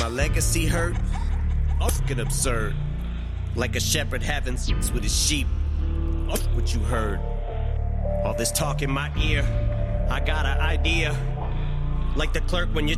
my legacy hurt? Fucking absurd. Like a shepherd having sex with his sheep. What you heard. All this talk in my ear, I got an idea. Like the clerk when you